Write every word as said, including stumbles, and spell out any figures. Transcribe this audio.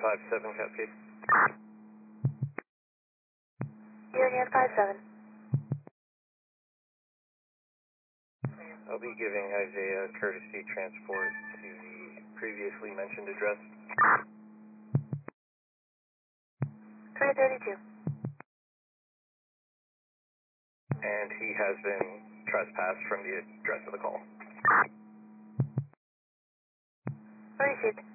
five seven Cascade. Union five seven. I'll be giving Isaiah courtesy transport to the previously mentioned address. three thirty-two. And he has been trespassed from the address of the call. Received.